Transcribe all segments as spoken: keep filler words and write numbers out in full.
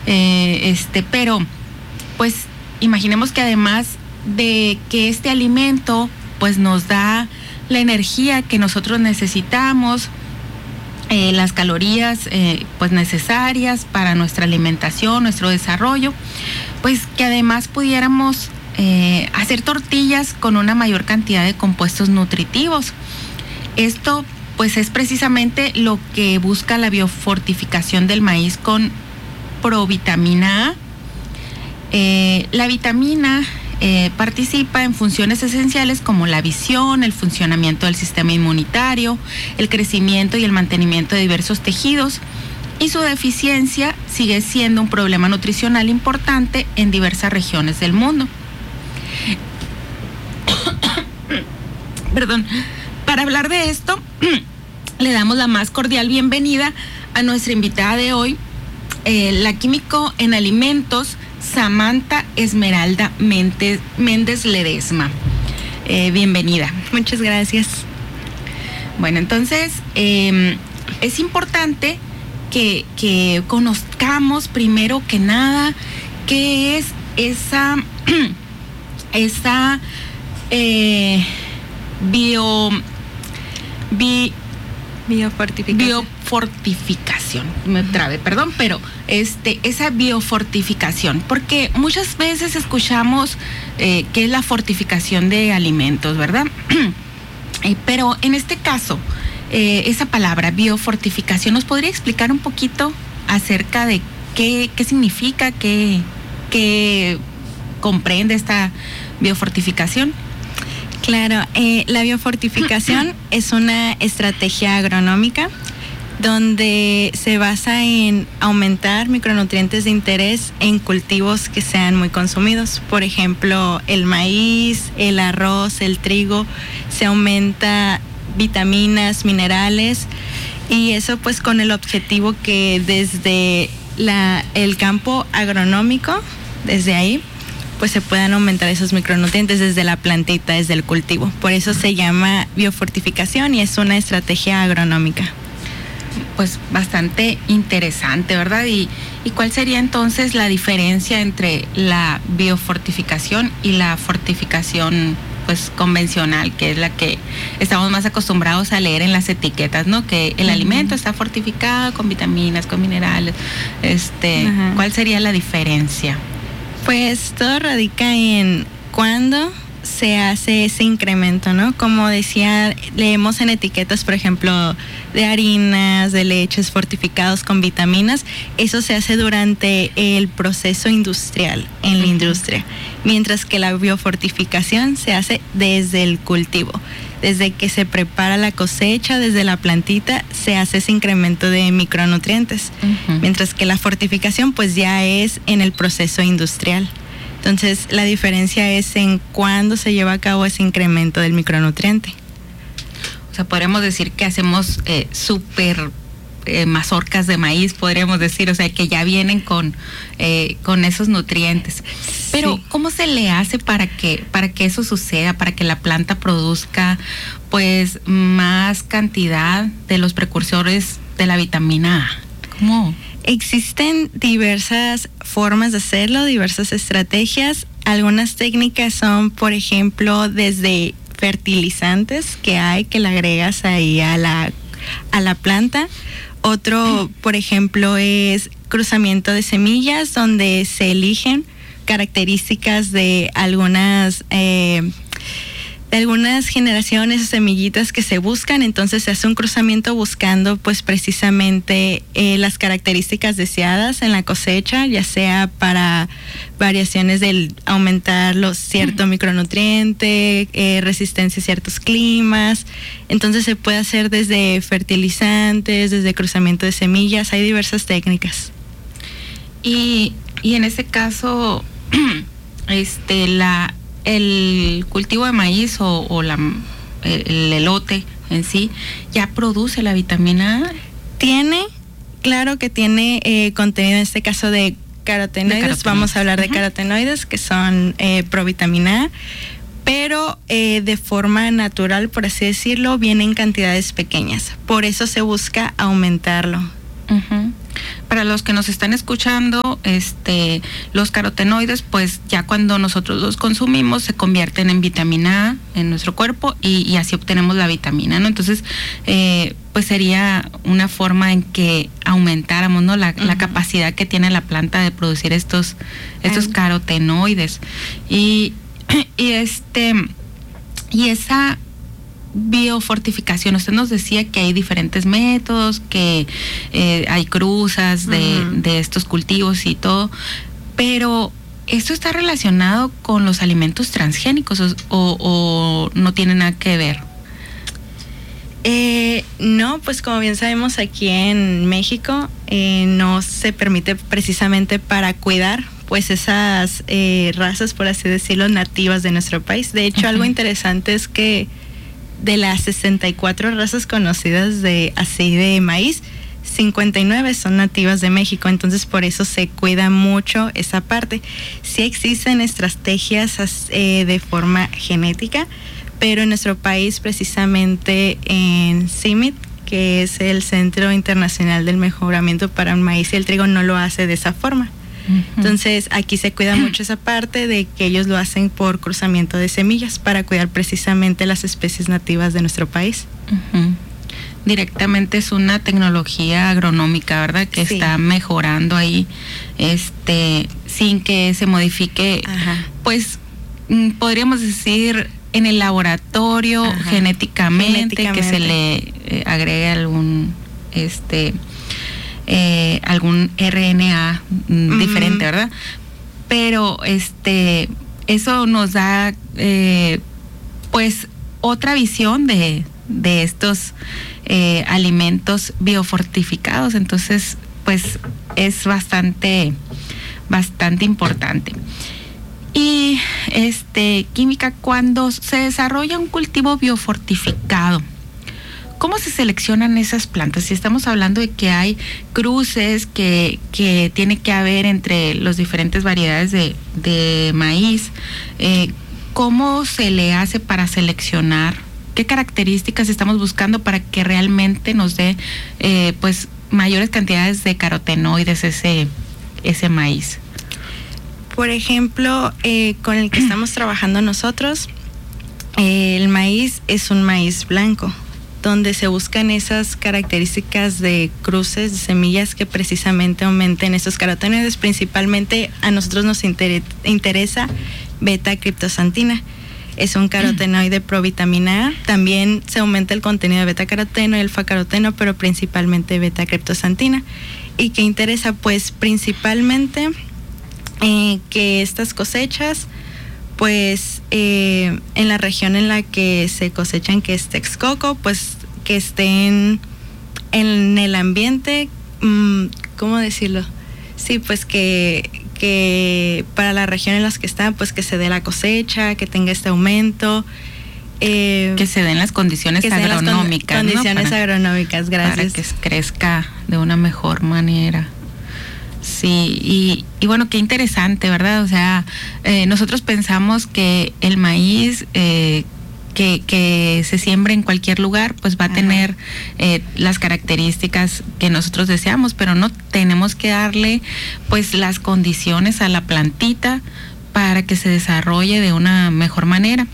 Eh, este, pero, pues, imaginemos que además de que este alimento, pues, nos da la energía que nosotros necesitamos, eh, las calorías, eh, pues, necesarias para nuestra alimentación, nuestro desarrollo, pues, que además pudiéramos eh, hacer tortillas con una mayor cantidad de compuestos nutritivos. Esto, pues, es precisamente lo que busca la biofortificación del maíz con provitamina A. Eh, la vitamina eh, participa en funciones esenciales como la visión, el funcionamiento del sistema inmunitario, el crecimiento y el mantenimiento de diversos tejidos, y su deficiencia sigue siendo un problema nutricional importante en diversas regiones del mundo. Perdón. Para hablar de esto, le damos la más cordial bienvenida a nuestra invitada de hoy, eh, la químico en alimentos, Samantha Esmeralda Méndez, Méndez Ledesma. Eh, bienvenida. Muchas gracias. Bueno, entonces, eh, es importante que, que conozcamos primero que nada qué es esa, esa eh, bio... Bi, biofortificación. Biofortificación, me trabé, perdón, pero este, esa biofortificación, porque muchas veces escuchamos eh, qué es la fortificación de alimentos, ¿verdad? eh, pero en este caso, eh, esa palabra biofortificación, ¿nos podría explicar un poquito acerca de qué, qué significa, qué, qué comprende esta biofortificación? Claro, eh, la biofortificación es una estrategia agronómica donde se basa en aumentar micronutrientes de interés en cultivos que sean muy consumidos. Por ejemplo, el maíz, el arroz, el trigo, se aumenta vitaminas, minerales, y eso pues con el objetivo que desde la, el campo agronómico, desde ahí, pues se puedan aumentar esos micronutrientes desde la plantita, desde el cultivo. Por eso se llama biofortificación y es una estrategia agronómica. Pues bastante interesante, ¿verdad? Y, ¿y cuál sería entonces la diferencia entre la biofortificación y la fortificación, pues, convencional, que es la que estamos más acostumbrados a leer en las etiquetas, ¿no? Que el uh-huh. alimento está fortificado con vitaminas, con minerales. Este, uh-huh. ¿Cuál sería la diferencia? Pues todo radica en cuándo se hace ese incremento, ¿no? Como decía, leemos en etiquetas, por ejemplo, de harinas, de leches fortificados con vitaminas. Eso se hace durante el proceso industrial, en la industria. Mientras que la biofortificación se hace desde el cultivo. Desde que se prepara la cosecha, desde la plantita, se hace ese incremento de micronutrientes. Uh-huh. Mientras que la fortificación, pues ya es en el proceso industrial. Entonces, la diferencia es en cuándo se lleva a cabo ese incremento del micronutriente. O sea, podríamos decir que hacemos eh, súper eh, mazorcas de maíz, podríamos decir, o sea, que ya vienen con, eh, con esos nutrientes. Pero, sí. ¿Cómo se le hace para que, para que eso suceda, para que la planta produzca, pues, más cantidad de los precursores de la vitamina A? ¿Cómo? Existen diversas formas de hacerlo, diversas estrategias. Algunas técnicas son, por ejemplo, desde fertilizantes que hay, que le agregas ahí a la, a la planta. Otro, por ejemplo, es cruzamiento de semillas, donde se eligen características de algunas... Eh, de algunas generaciones o semillitas que se buscan, entonces se hace un cruzamiento buscando pues precisamente eh, las características deseadas en la cosecha, ya sea para variaciones del aumentar los cierto uh-huh. micronutriente, eh, resistencia a ciertos climas. Entonces se puede hacer desde fertilizantes, desde cruzamiento de semillas, hay diversas técnicas. Y, y en ese caso, este la el cultivo de maíz o, o la, el, el elote en sí, ¿ya produce la vitamina A? Tiene, claro que tiene eh, contenido en este caso de carotenoides, de carotenoides. Vamos a hablar uh-huh. de carotenoides, que son eh, provitamina A, pero eh, de forma natural, por así decirlo, viene en cantidades pequeñas. Por eso se busca aumentarlo. Uh-huh. Para los que nos están escuchando, este, los carotenoides, pues ya cuando nosotros los consumimos se convierten en vitamina A en nuestro cuerpo y, y así obtenemos la vitamina, ¿no? Entonces, eh, pues sería una forma en que aumentáramos, ¿no? La, uh-huh. la capacidad que tiene la planta de producir estos, estos uh-huh. carotenoides. Y, y este, y esa biofortificación, usted nos decía que hay diferentes métodos, que eh, hay cruzas de, uh-huh. de estos cultivos y todo, pero ¿esto está relacionado con los alimentos transgénicos o, o, o no tiene nada que ver? Eh, no, pues como bien sabemos, aquí en México eh, no se permite precisamente para cuidar pues esas eh, razas, por así decirlo, nativas de nuestro país. De hecho, uh-huh. algo interesante es que de las sesenta y cuatro razas conocidas de así de maíz, cincuenta y nueve son nativas de México, entonces por eso se cuida mucho esa parte. Sí existen estrategias eh, de forma genética, pero en nuestro país, precisamente en C I M I T, que es el Centro Internacional del Mejoramiento para el Maíz y el Trigo, no lo hace de esa forma. Uh-huh. Entonces aquí se cuida mucho esa parte de que ellos lo hacen por cruzamiento de semillas para cuidar precisamente las especies nativas de nuestro país. Uh-huh. Directamente es una tecnología agronómica, ¿verdad? Que sí. está mejorando ahí, este, sin que se modifique, Ajá. pues podríamos decir en el laboratorio genéticamente, genéticamente, que se le eh, agregue algún, este Eh, algún R N A uh-huh. diferente, ¿verdad? Pero este eso nos da eh, pues otra visión de, de estos eh, alimentos biofortificados, entonces pues es bastante bastante importante. Y este química, cuando se desarrolla un cultivo biofortificado, ¿cómo se seleccionan esas plantas? Si estamos hablando de que hay cruces que, que tiene que haber entre las diferentes variedades de, de maíz, eh, ¿cómo se le hace para seleccionar? ¿Qué características estamos buscando para que realmente nos dé eh, pues mayores cantidades de carotenoides ese, ese maíz? Por ejemplo, eh, con el que estamos trabajando nosotros, eh, el maíz es un maíz blanco, donde se buscan esas características de cruces de semillas que precisamente aumenten esos carotenoides. Principalmente a nosotros nos inter- interesa beta-criptosantina. Es un carotenoide provitamina A. También se aumenta el contenido de beta-caroteno y alfa-caroteno, pero principalmente beta-criptosantina. ¿Y qué interesa? Pues principalmente eh, que estas cosechas, pues eh, en la región en la que se cosechan, que es Texcoco, pues que estén en el ambiente, mmm, ¿cómo decirlo? Sí, pues que, que para la región en las que están, pues que se dé la cosecha, que tenga este aumento. Eh, que se den las condiciones agronómicas. Las con, condiciones ¿no? para, agronómicas, gracias. Para que crezca de una mejor manera. Sí, y, y bueno, qué interesante, ¿verdad? O sea, eh, nosotros pensamos que el maíz eh, que, que se siembra en cualquier lugar, pues va a Ajá. tener eh, las características que nosotros deseamos, pero no, tenemos que darle pues las condiciones a la plantita para que se desarrolle de una mejor manera.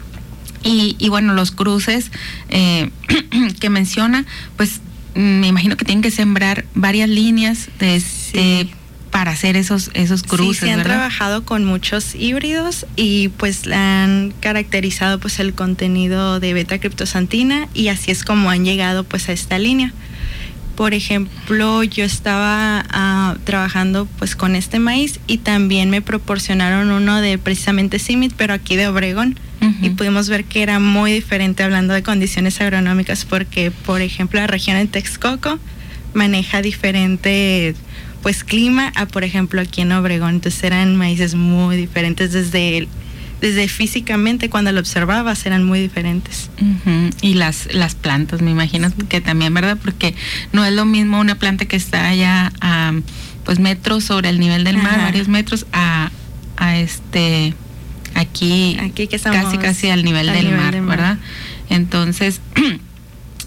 Y, y bueno, los cruces eh, que menciona, pues me imagino que tienen que sembrar varias líneas de, sí. de para hacer esos esos cruces, sí, se han ¿verdad? trabajado con muchos híbridos y pues han caracterizado pues el contenido de beta-criptosantina y así es como han llegado pues a esta línea. Por ejemplo, yo estaba uh, trabajando pues con este maíz y también me proporcionaron uno de precisamente C I M I T, pero aquí de Obregón. Uh-huh. Y pudimos ver que era muy diferente hablando de condiciones agronómicas porque, por ejemplo, la región de Texcoco maneja diferente pues clima a, por ejemplo, aquí en Obregón. Entonces eran maíces muy diferentes desde el, desde físicamente cuando lo observabas eran muy diferentes. Uh-huh. Y las las plantas, me imagino que también, ¿verdad? Porque no es lo mismo una planta que está allá a pues metros sobre el nivel del mar, Ajá. varios metros, a, a este aquí, aquí que estamos casi casi al nivel, al del, nivel mar, del mar, ¿verdad? Entonces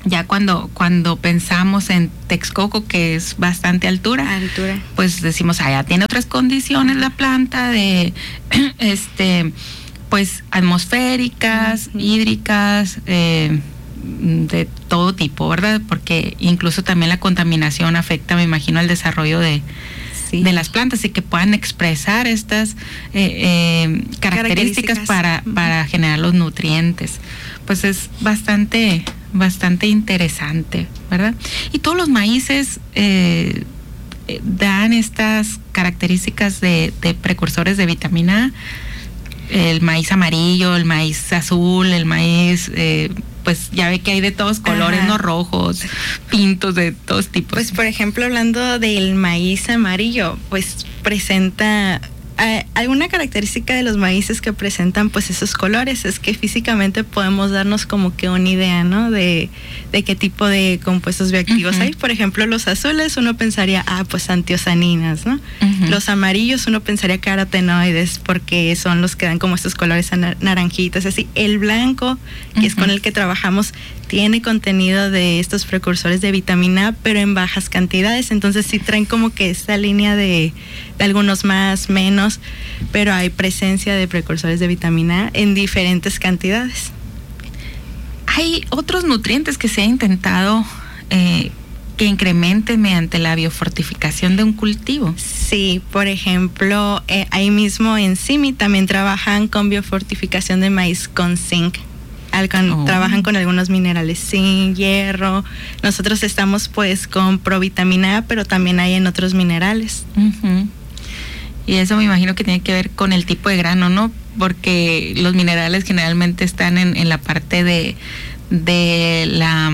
Ya cuando, cuando pensamos en Texcoco, que es bastante altura, altura. pues decimos, ah, ya tiene otras condiciones la planta de, este, pues atmosféricas, uh-huh. hídricas, eh, de todo tipo, ¿verdad? Porque incluso también la contaminación afecta, me imagino, al desarrollo de, sí. de las plantas y que puedan expresar estas eh, eh, características, características para, uh-huh. para generar los nutrientes. Pues es bastante... bastante interesante, ¿verdad? Y todos los maíces eh, dan estas características de, de precursores de vitamina A. El maíz amarillo, el maíz azul, el maíz, eh, pues ya ve que hay de todos colores, Ajá. no rojos, pintos de todos tipos. Pues por ejemplo, hablando del maíz amarillo, pues presenta... alguna característica de los maíces que presentan pues esos colores es que físicamente podemos darnos como que una idea, ¿no? De, de qué tipo de compuestos bioactivos uh-huh. hay. Por ejemplo, los azules uno pensaría, ah, pues antiocianinas, ¿no? Uh-huh. Los amarillos uno pensaría carotenoides porque son los que dan como estos colores naranjitas, así. El blanco, que uh-huh. es con el que trabajamos, tiene contenido de estos precursores de vitamina A, pero en bajas cantidades, entonces sí traen como que esta línea de, de algunos más, menos, pero hay presencia de precursores de vitamina A en diferentes cantidades. Hay otros nutrientes que se ha intentado eh, que incrementen mediante la biofortificación de un cultivo. Sí, por ejemplo, eh, ahí mismo en CIMI también trabajan con biofortificación de maíz con zinc. Alcan- oh. Trabajan con algunos minerales, zinc, hierro. Nosotros estamos pues con provitamina A, pero también hay en otros minerales. Uh-huh. Y eso me imagino que tiene que ver con el tipo de grano, ¿no? Porque los minerales generalmente están en, en la parte de, de la,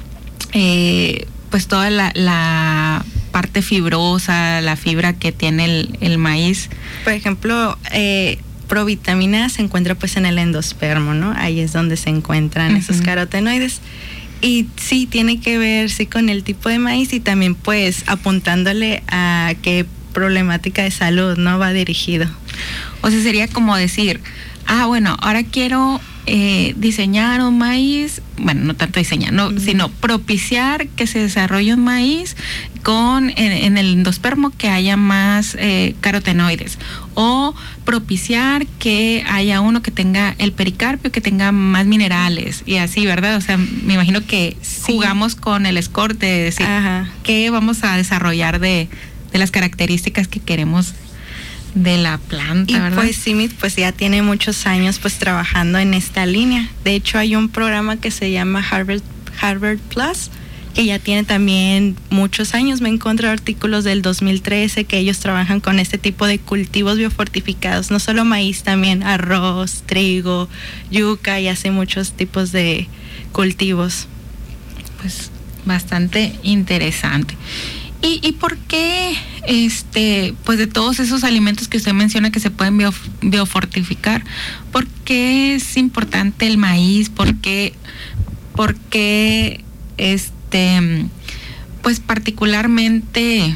eh, pues toda la, la parte fibrosa, la fibra que tiene el, el maíz. Por ejemplo, eh, provitamina se encuentra pues en el endospermo, ¿no? Ahí es donde se encuentran uh-huh. esos carotenoides. Y sí, tiene que ver sí con el tipo de maíz y también pues apuntándole a qué problemática de salud, ¿no? Va dirigido. O sea, sería como decir, ah, bueno, ahora quiero eh, diseñar un maíz, bueno, no tanto diseñar, no, uh-huh. sino propiciar que se desarrolle un maíz con en, en el endospermo que haya más eh, carotenoides, o propiciar que haya uno que tenga el pericarpio, que tenga más minerales y así, ¿verdad? O sea, me imagino que sí. jugamos con el score de decir Ajá. qué vamos a desarrollar de, de las características que queremos de la planta, y ¿verdad? Pues sí, pues ya tiene muchos años pues trabajando en esta línea. De hecho, hay un programa que se llama Harvard Harvard Plus, que ya tiene también muchos años. Me encontré artículos del dos mil trece que ellos trabajan con este tipo de cultivos biofortificados, no solo maíz, también arroz, trigo, yuca, y hace muchos tipos de cultivos. Pues bastante interesante. ¿Y, y por qué, este, pues de todos esos alimentos que usted menciona que se pueden bio, biofortificar, por qué es importante el maíz? ¿Por qué, por qué este, pues particularmente,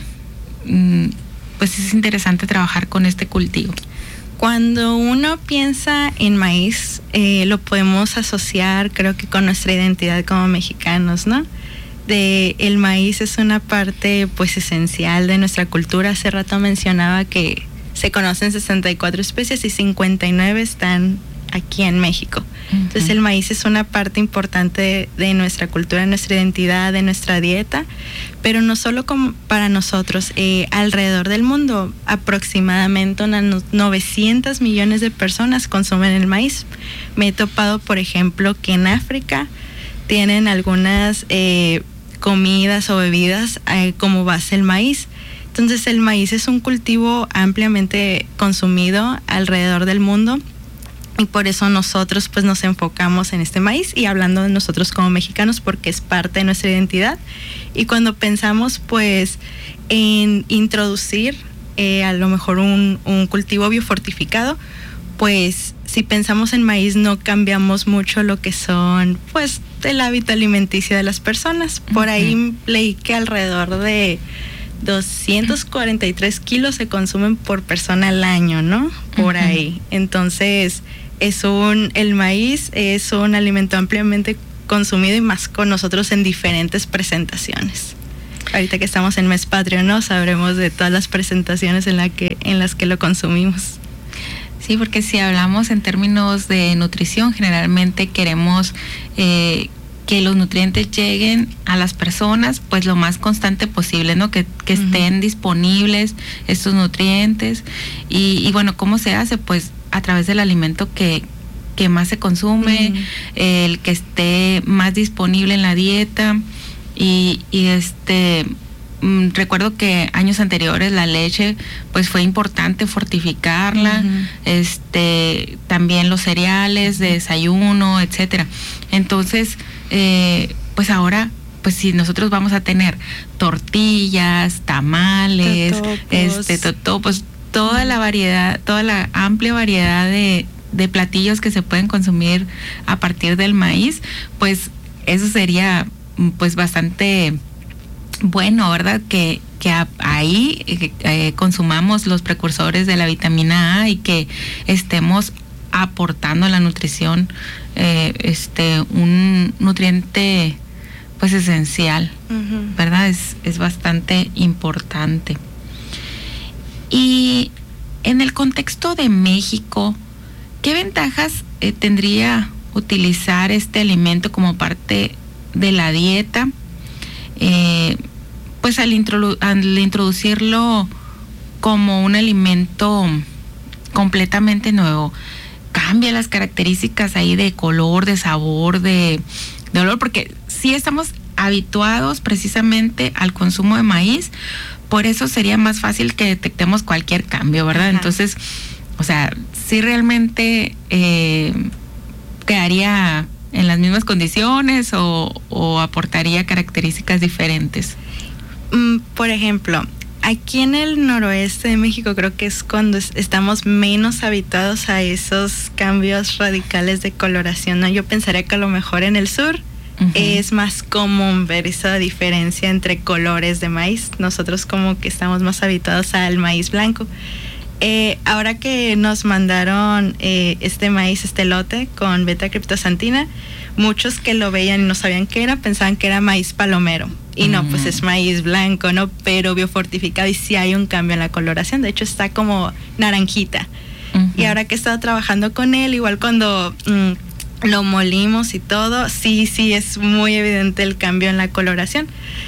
pues es interesante trabajar con este cultivo? Cuando uno piensa en maíz, eh, lo podemos asociar, creo que con nuestra identidad como mexicanos, ¿no? De el maíz es una parte pues esencial de nuestra cultura. Hace rato mencionaba que se conocen sesenta y cuatro especies y cincuenta y nueve están aquí en México. Uh-huh. Entonces el maíz es una parte importante de, de nuestra cultura, de nuestra identidad, de nuestra dieta, pero no solo como para nosotros, eh, alrededor del mundo aproximadamente unas novecientos millones de personas consumen el maíz. Me he topado, por ejemplo, que en África tienen algunas eh, comidas o bebidas eh, como base el maíz. Entonces el maíz es un cultivo ampliamente consumido alrededor del mundo y por eso nosotros pues nos enfocamos en este maíz, y hablando de nosotros como mexicanos porque es parte de nuestra identidad. Y cuando pensamos pues en introducir eh, a lo mejor un, un cultivo biofortificado, pues si pensamos en maíz no cambiamos mucho lo que son pues el hábito alimenticio de las personas. Por uh-huh. ahí leí que alrededor de doscientos cuarenta y tres kilos se consumen por persona al año, ¿no? Por uh-huh. ahí. Entonces es un el maíz es un alimento ampliamente consumido y más con nosotros en diferentes presentaciones. Ahorita que estamos en Mes Patrio, ¿no? Sabremos de todas las presentaciones en, la que, en las que lo consumimos. Sí, porque si hablamos en términos de nutrición, generalmente queremos eh, que los nutrientes lleguen a las personas pues lo más constante posible, ¿no? Que, que uh-huh. estén disponibles estos nutrientes. Y, y bueno, ¿cómo se hace? Pues a través del alimento que, que más se consume, uh-huh. el que esté más disponible en la dieta. Y, y este mmm, recuerdo que años anteriores la leche pues fue importante fortificarla, uh-huh. este también los cereales de desayuno, etcétera. Entonces eh, pues ahora pues si nosotros vamos a tener tortillas, tamales, totopos. este totopos, toda la variedad, toda la amplia variedad de, de platillos que se pueden consumir a partir del maíz, pues eso sería pues bastante bueno, ¿verdad? Que, que a, ahí eh, consumamos los precursores de la vitamina A y que estemos aportando a la nutrición eh, este un nutriente pues esencial, uh-huh. ¿verdad? Es, es bastante importante. Y en el contexto de México, ¿qué ventajas eh, tendría utilizar este alimento como parte de la dieta? Eh, pues al, introdu- al introducirlo como un alimento completamente nuevo, cambia las características ahí de color, de sabor, de, de olor, porque sí estamos habituados precisamente al consumo de maíz, por eso sería más fácil que detectemos cualquier cambio, ¿verdad? Ajá. Entonces, o sea, sí realmente eh, quedaría en las mismas condiciones o, o aportaría características diferentes. Mm, por ejemplo, aquí en el noroeste de México creo que es cuando es, estamos menos habituados a esos cambios radicales de coloración, ¿no? Yo pensaría que a lo mejor en el sur uh-huh. es más común ver esa diferencia entre colores de maíz. Nosotros como que estamos más habituados al maíz blanco. Eh, ahora que nos mandaron eh, este maíz, este lote con beta-criptosantina, muchos que lo veían y no sabían qué era, pensaban que era maíz palomero. Y no, pues es maíz blanco, ¿no? Pero biofortificado y sí hay un cambio en la coloración. De hecho, está como naranjita. Uh-huh. Y ahora que he estado trabajando con él, igual cuando mm, lo molimos y todo, sí, sí es muy evidente el cambio en la coloración.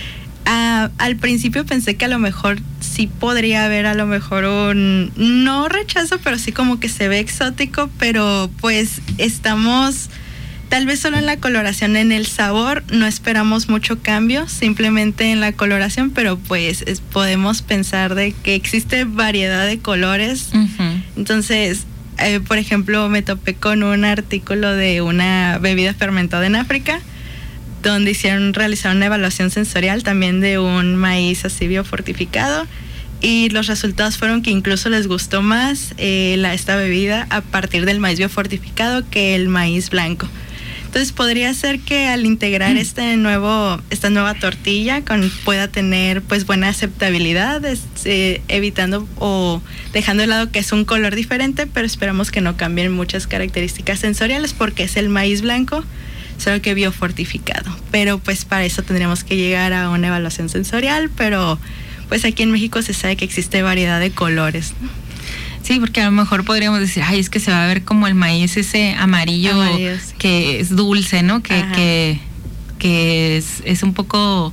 Uh, al principio pensé que a lo mejor sí podría haber a lo mejor un, no rechazo, pero sí como que se ve exótico, pero pues estamos tal vez solo en la coloración. En el sabor no esperamos mucho cambio, simplemente en la coloración, pero pues es, podemos pensar de que existe variedad de colores. Uh-huh. Entonces, eh, por ejemplo, me topé con un artículo de una bebida fermentada en África, donde hicieron, realizaron una evaluación sensorial también de un maíz así biofortificado, y los resultados fueron que incluso les gustó más eh, la, esta bebida a partir del maíz biofortificado que el maíz blanco. Entonces podría ser que al integrar mm. este nuevo, esta nueva tortilla con, pueda tener pues buena aceptabilidad, eh, evitando o dejando de lado que es un color diferente, pero esperamos que no cambien muchas características sensoriales porque es el maíz blanco, solo que biofortificado. Pero pues para eso tendríamos que llegar a una evaluación sensorial, pero pues aquí en México se sabe que existe variedad de colores, ¿no? Sí, porque a lo mejor podríamos decir, ay, es que se va a ver como el maíz ese amarillo, amarillo sí. que es dulce, ¿no? Que, que, que es, es un poco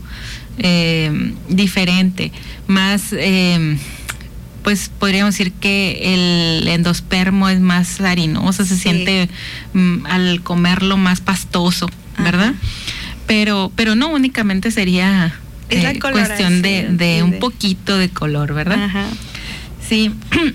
eh, diferente. Más, eh, pues podríamos decir que el endospermo es más harinoso, se sí. siente mm, al comerlo más pastoso, ¿verdad? Ajá. Pero, pero no únicamente sería es eh, la cuestión de, de, de un poquito de color, ¿verdad? Ajá. Sí.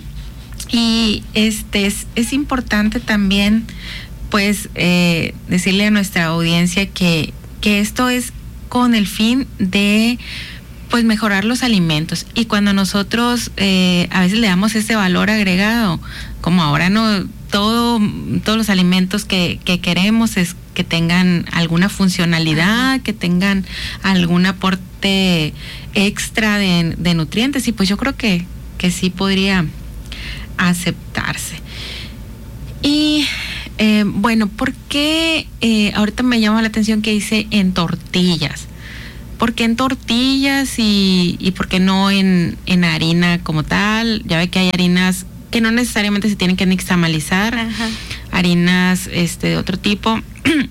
Y este es, es importante también pues eh, decirle a nuestra audiencia que, que esto es con el fin de pues mejorar los alimentos, y cuando nosotros eh, a veces le damos ese valor agregado, como ahora no todo, todos los alimentos que, que queremos es que tengan alguna funcionalidad, Ajá. que tengan algún aporte extra de, de nutrientes, y pues yo creo que, que sí podría aceptarse. Y Eh, bueno, ¿por qué eh, ahorita me llama la atención que dice en tortillas? ¿Por qué en tortillas y, y por qué no en, en harina como tal? Ya ve que hay harinas que no necesariamente se tienen que nixtamalizar, Ajá. harinas este, de otro tipo,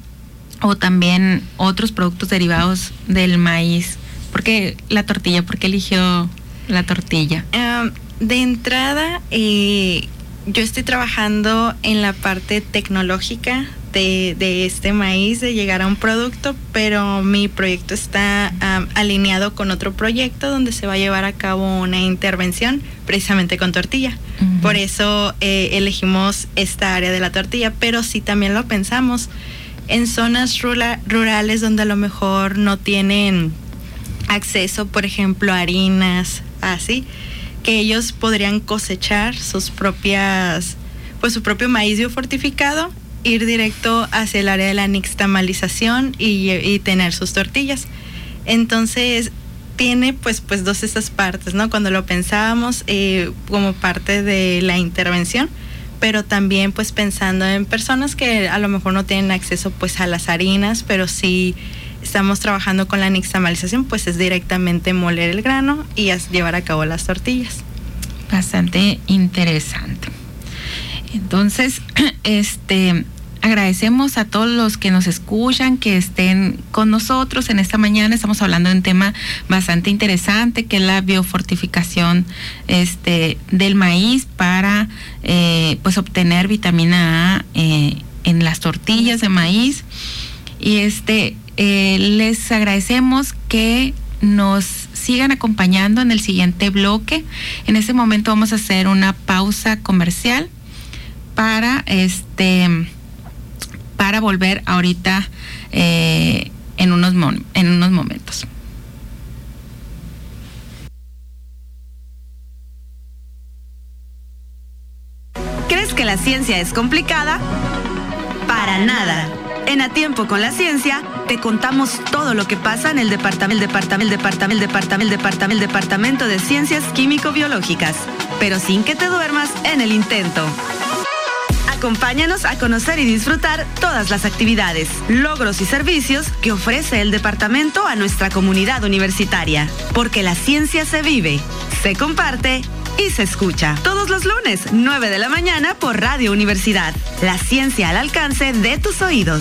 o también otros productos derivados del maíz. ¿Por qué la tortilla? ¿Por qué eligió la tortilla? Um, de entrada, eh, yo estoy trabajando en la parte tecnológica de, de este maíz, de llegar a un producto, pero mi proyecto está um, alineado con otro proyecto donde se va a llevar a cabo una intervención precisamente con tortilla. Uh-huh. Por eso eh, elegimos esta área de la tortilla, pero sí también lo pensamos en zonas rura, rurales donde a lo mejor no tienen acceso, por ejemplo, a harinas, así, que ellos podrían cosechar sus propias, pues su propio maíz biofortificado, ir directo hacia el área de la nixtamalización y, y tener sus tortillas. Entonces, tiene pues, pues dos esas partes, ¿no? Cuando lo pensábamos eh, como parte de la intervención, pero también pues pensando en personas que a lo mejor no tienen acceso pues a las harinas, pero sí estamos trabajando con la nixtamalización, pues es directamente moler el grano y llevar a cabo las tortillas. Bastante interesante. Entonces, este, agradecemos a todos los que nos escuchan, que estén con nosotros en esta mañana. Estamos hablando de un tema bastante interesante, que es la biofortificación este, del maíz para eh, pues obtener vitamina A eh, en las tortillas de maíz. Y este eh, les agradecemos que nos sigan acompañando en el siguiente bloque. En este momento vamos a hacer una pausa comercial para este para volver ahorita eh, en unos mon- en unos momentos. ¿Crees que la ciencia es complicada? Para nada. En A Tiempo con la Ciencia te contamos todo lo que pasa en el departamento, el departamento, el departamento, el departamento, el departamento, el departamento de Ciencias Químico-Biológicas, pero sin que te duermas en el intento. Acompáñanos a conocer y disfrutar todas las actividades, logros y servicios que ofrece el departamento a nuestra comunidad universitaria. Porque la ciencia se vive, se comparte y se escucha. Todos los lunes, nueve de la mañana por Radio Universidad. La ciencia al alcance de tus oídos.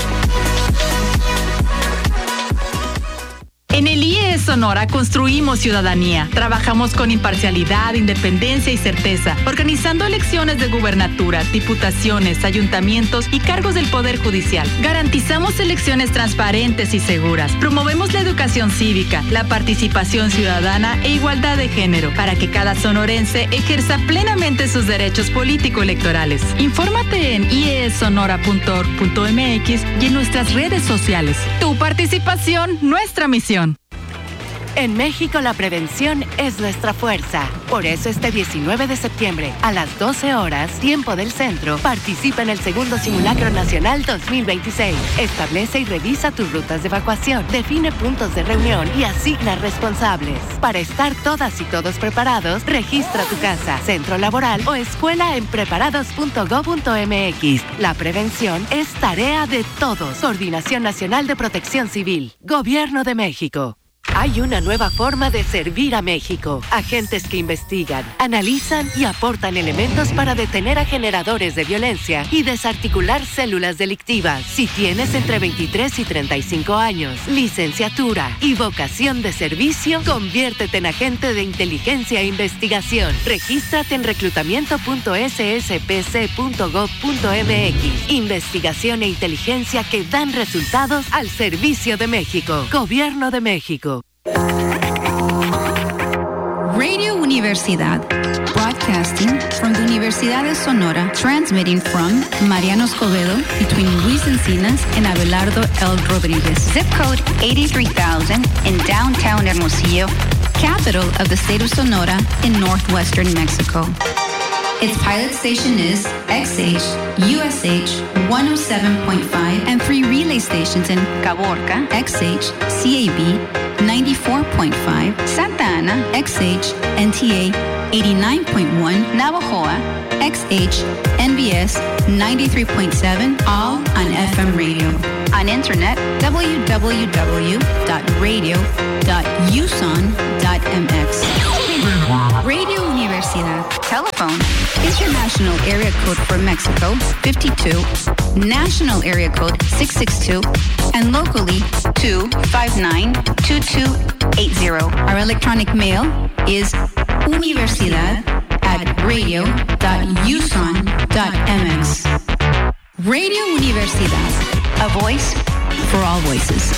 En el I E S Sonora construimos ciudadanía. Trabajamos con imparcialidad, independencia y certeza, organizando elecciones de gubernaturas, diputaciones, ayuntamientos y cargos del Poder Judicial. Garantizamos elecciones transparentes y seguras. Promovemos la educación cívica, la participación ciudadana e igualdad de género, para que cada sonorense ejerza plenamente sus derechos político-electorales. Infórmate en i e s sonora punto org punto m x y en nuestras redes sociales. Tu participación, nuestra misión. En México la prevención es nuestra fuerza. Por eso este diecinueve de septiembre a las doce horas, tiempo del centro, participa en el segundo Simulacro Nacional dos mil veintiséis. Establece y revisa tus rutas de evacuación, define puntos de reunión y asigna responsables. Para estar todas y todos preparados, registra tu casa, centro laboral o escuela en preparados punto gob punto m x. La prevención es tarea de todos. Coordinación Nacional de Protección Civil. Gobierno de México. Hay una nueva forma de servir a México. Agentes que investigan, analizan y aportan elementos para detener a generadores de violencia y desarticular células delictivas. Si tienes entre veintitrés y treinta y cinco años, licenciatura y vocación de servicio, conviértete en agente de inteligencia e investigación. Regístrate en reclutamiento punto s s p c punto gob punto m x. Investigación e inteligencia que dan resultados al servicio de México. Gobierno de México. Radio Universidad, broadcasting from the Universidad de Sonora, transmitting from Mariano Escobedo between Luis Encinas and Abelardo L. Rodriguez. Zip code eighty-three thousand in downtown Hermosillo, capital of the state of Sonora in northwestern Mexico. Its pilot station is X H, U S H one oh seven point five, and three relay stations in Caborca, X H, C A B ninety-four point five, Santa Ana, X H, N T A eighty-nine point one, Navajoa, X H, N B S, ninety-three point seven, all on F M radio. On internet, w w w dot radio dot u s o n dot m x. Radio Universidad. Telephone. International area code for Mexico, fifty-two. National area code, six six two. And locally, two five nine, two two eight zero. Our electronic mail is universidad at radio dot u s o n dot m x. Radio Universidad. A voice for all voices.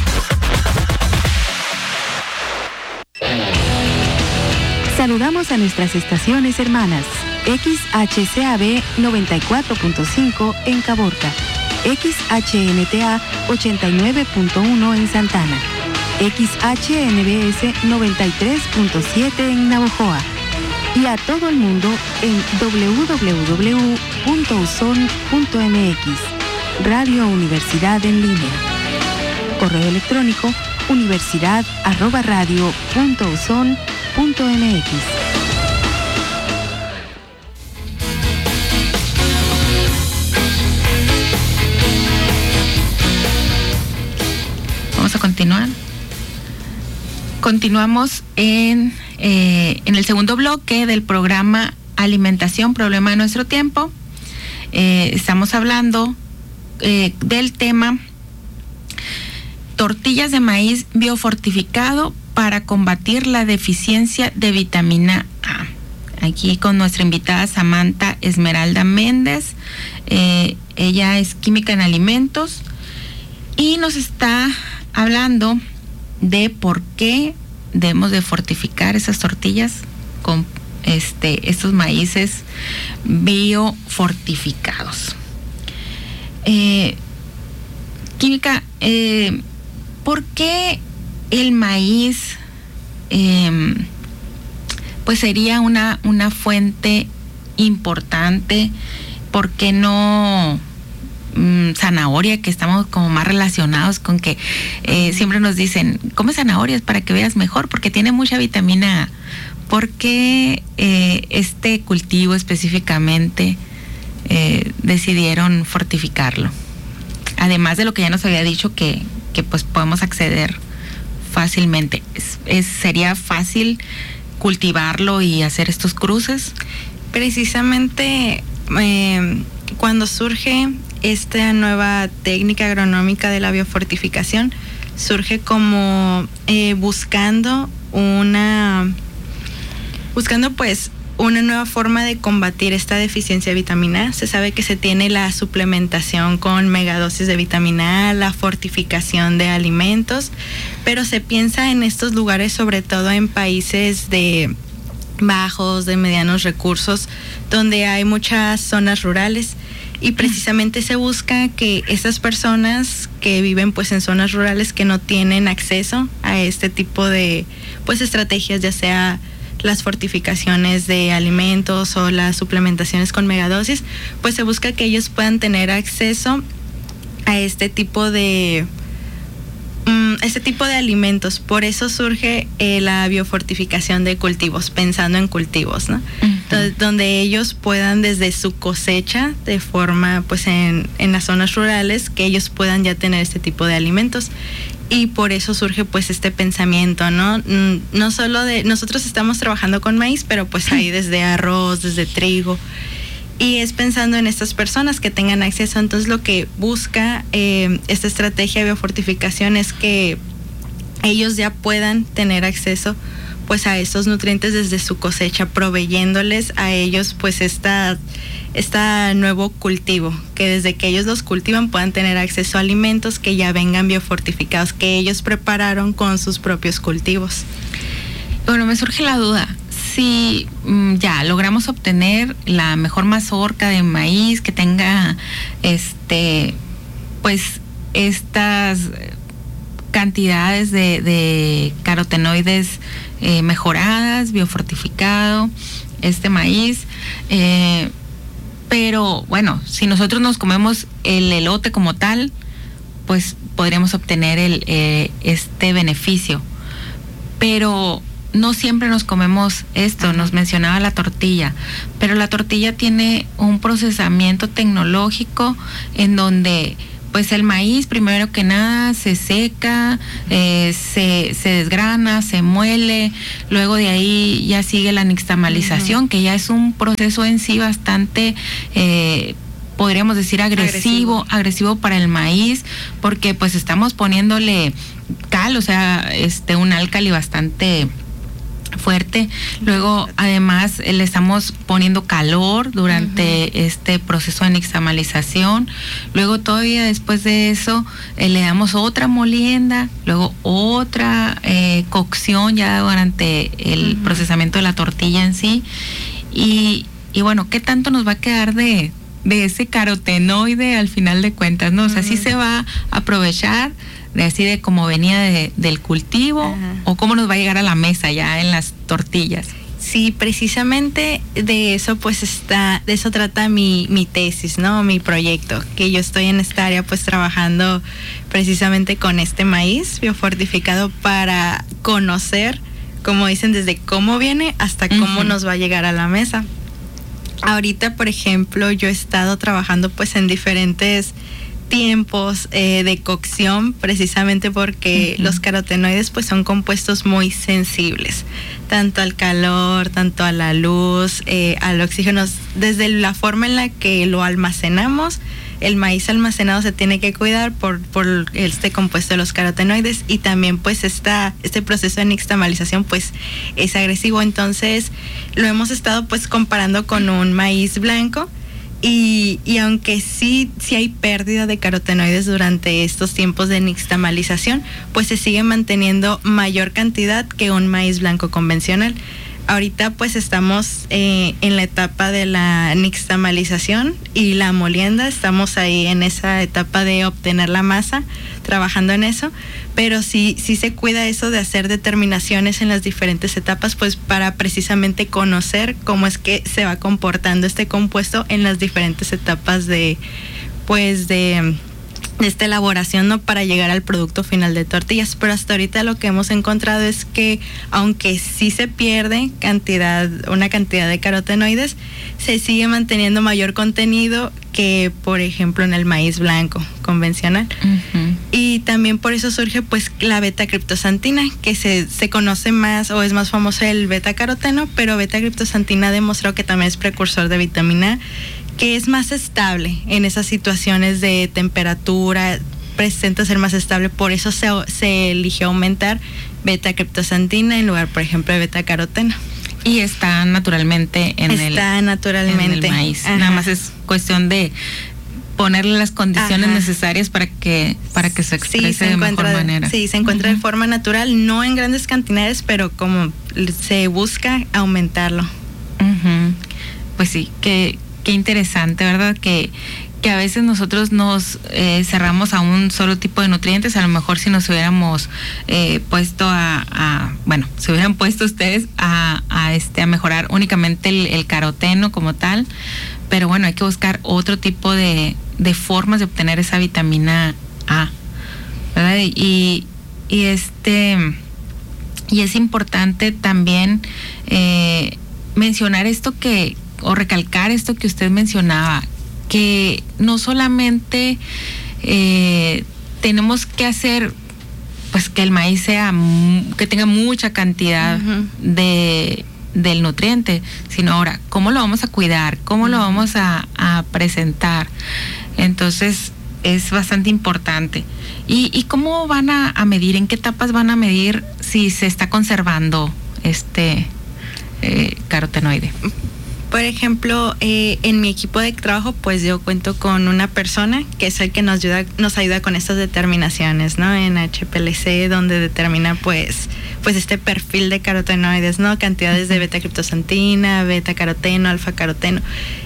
Saludamos a nuestras estaciones hermanas. X H C A B noventa y cuatro punto cinco en Caborca, X H N T A ochenta y nueve punto uno en Santana, X H N B S noventa y tres punto siete en Navojoa y a todo el mundo en w w w punto u s o n punto m x. Radio Universidad en línea. Correo electrónico universidad arroba radio punto u s o n punto m x. Vamos a continuar. Continuamos en, eh, en el segundo bloque del programa Alimentación, Problema de Nuestro Tiempo. Eh, estamos hablando eh, del tema tortillas de maíz biofortificado para combatir la deficiencia de vitamina A. Aquí con nuestra invitada Samantha Esmeralda Méndez. Eh, ella es química en alimentos y nos está hablando de por qué debemos de fortificar esas tortillas con este, estos maíces biofortificados. Eh, química, eh, ¿por qué el maíz eh, pues sería una, una fuente importante? ¿Por qué no mmm, zanahoria, que estamos como más relacionados con que eh, siempre nos dicen, come zanahorias para que veas mejor, porque tiene mucha vitamina A? ¿Por qué eh, este cultivo específicamente eh, decidieron fortificarlo? Además de lo que ya nos había dicho, que, que pues podemos acceder fácilmente. Es, es, ¿Sería fácil cultivarlo y hacer estos cruces? Precisamente eh, cuando surge esta nueva técnica agronómica de la biofortificación, surge como eh, buscando una buscando pues una nueva forma de combatir esta deficiencia de vitamina A. Se sabe que se tiene la suplementación con megadosis de vitamina A, la fortificación de alimentos, pero se piensa en estos lugares, sobre todo en países de bajos, de medianos recursos, donde hay muchas zonas rurales, y precisamente se busca que esas personas que viven pues en zonas rurales, que no tienen acceso a este tipo de pues estrategias, ya sea las fortificaciones de alimentos o las suplementaciones con megadosis, pues se busca que ellos puedan tener acceso a este tipo de um, este tipo de alimentos. Por eso surge eh, la biofortificación de cultivos, pensando en cultivos, ¿no? Uh-huh. Entonces, donde ellos puedan desde su cosecha, de forma pues en, en las zonas rurales, que ellos puedan ya tener este tipo de alimentos. Y por eso surge pues este pensamiento, ¿no? No solo de, nosotros estamos trabajando con maíz, pero pues hay desde arroz, desde trigo, y es pensando en estas personas que tengan acceso. Entonces lo que busca eh, esta estrategia de biofortificación es que ellos ya puedan tener acceso pues a esos nutrientes desde su cosecha, proveyéndoles a ellos pues esta este nuevo cultivo, que desde que ellos los cultivan puedan tener acceso a alimentos que ya vengan biofortificados, que ellos prepararon con sus propios cultivos. Bueno, me surge la duda, si mm, ya logramos obtener la mejor mazorca de maíz que tenga este pues estas cantidades de, de carotenoides eh, mejoradas, biofortificado, este maíz, eh, pero bueno, si nosotros nos comemos el elote como tal, pues podríamos obtener el, eh, este beneficio. Pero no siempre nos comemos esto. Nos mencionaba la tortilla, pero la tortilla tiene un procesamiento tecnológico en donde pues el maíz primero que nada se seca, eh, se, se desgrana, se muele, luego de ahí ya sigue la nixtamalización, uh-huh. que ya es un proceso en sí bastante eh, podríamos decir agresivo, agresivo, agresivo para el maíz, porque pues estamos poniéndole cal, o sea, este un álcali bastante fuerte. Luego, además, le estamos poniendo calor durante uh-huh. este proceso de nixtamalización. Luego, todavía después de eso, eh, le damos otra molienda, luego otra eh, cocción ya durante el uh-huh. procesamiento de la tortilla en sí. Y, y bueno, ¿qué tanto nos va a quedar de, de ese carotenoide al final de cuentas, no? O sea, uh-huh. sí se va a aprovechar de así de cómo venía de, del cultivo, ajá. o cómo nos va a llegar a la mesa ya en las tortillas. Sí, precisamente de eso pues está, de eso trata mi, mi tesis, ¿no? Mi proyecto, que yo estoy en esta área pues trabajando precisamente con este maíz biofortificado para conocer, como dicen, desde cómo viene hasta cómo uh-huh. nos va a llegar a la mesa. Ahorita, por ejemplo, yo he estado trabajando pues en diferentes tiempos eh, de cocción, precisamente porque uh-huh. los carotenoides pues son compuestos muy sensibles, tanto al calor, tanto a la luz, eh, al oxígeno. Desde la forma en la que lo almacenamos, el maíz almacenado se tiene que cuidar por, por este compuesto de los carotenoides, y también pues esta, este proceso de nixtamalización pues es agresivo. Entonces lo hemos estado pues comparando con un maíz blanco. Y, y aunque sí, sí hay pérdida de carotenoides durante estos tiempos de nixtamalización, pues se sigue manteniendo mayor cantidad que un maíz blanco convencional. Ahorita pues estamos eh, en la etapa de la nixtamalización y la molienda, estamos ahí en esa etapa de obtener la masa, trabajando en eso, pero sí, sí se cuida eso de hacer determinaciones en las diferentes etapas, pues para precisamente conocer cómo es que se va comportando este compuesto en las diferentes etapas de, pues de... de esta elaboración, ¿no? Para llegar al producto final de tortillas. Pero hasta ahorita lo que hemos encontrado es que aunque sí se pierde cantidad, una cantidad de carotenoides, se sigue manteniendo mayor contenido que, por ejemplo, en el maíz blanco convencional. Uh-huh. Y también por eso surge pues la beta-criptosantina, que se, se conoce más o es más famoso el beta-caroteno, pero beta-criptosantina ha demostrado que también es precursor de vitamina A, que es más estable en esas situaciones de temperatura, presenta ser más estable, por eso se, se eligió aumentar beta-criptosantina en lugar, por ejemplo, de beta-caroteno. Y está naturalmente en, está el, naturalmente. en el maíz. Ajá. Nada más es cuestión de ponerle las condiciones Ajá. necesarias para que para que se exprese sí, se de mejor manera. Sí, se encuentra uh-huh. de forma natural, no en grandes cantidades, pero como se busca aumentarlo. Uh-huh. Pues sí, que qué interesante, ¿verdad? Que, que a veces nosotros nos eh, cerramos a un solo tipo de nutrientes. A lo mejor si nos hubiéramos eh, puesto a, a, bueno, se hubieran puesto ustedes a, a, este, a mejorar únicamente el, el caroteno como tal, pero bueno, hay que buscar otro tipo de, de formas de obtener esa vitamina A, ¿verdad? Y, y este, y es importante también eh, mencionar esto que o recalcar esto que usted mencionaba, que no solamente eh, tenemos que hacer pues que el maíz sea que tenga mucha cantidad uh-huh. de del nutriente, sino ahora cómo lo vamos a cuidar, cómo uh-huh. lo vamos a, a presentar. Entonces es bastante importante. ¿Y, y cómo van a, a medir, en qué etapas van a medir si se está conservando este eh, carotenoide? Por ejemplo, eh, en mi equipo de trabajo, pues yo cuento con una persona que es el que nos ayuda, nos ayuda con estas determinaciones, ¿no? En H P L C, donde determina, pues, pues este perfil de carotenoides, ¿no? Cantidades de beta-criptosantina, beta-caroteno, alfa-caroteno.